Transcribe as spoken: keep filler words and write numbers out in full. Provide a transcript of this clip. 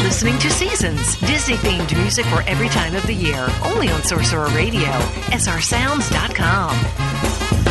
listening to Seasons, Disney-themed music for every time of the year, only on Sorcerer Radio, S R sounds dot com.